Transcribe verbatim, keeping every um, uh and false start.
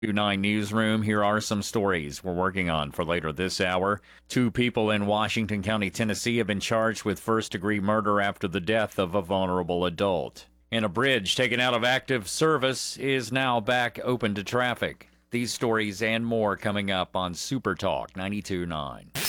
nine Newsroom. Here are some stories we're working on for later this hour. Two people in Washington County, Tennessee have been charged with first-degree murder after the death of a vulnerable adult. And a bridge taken out of active service is now back open to traffic. These stories and more coming up on Super Talk ninety-two point nine.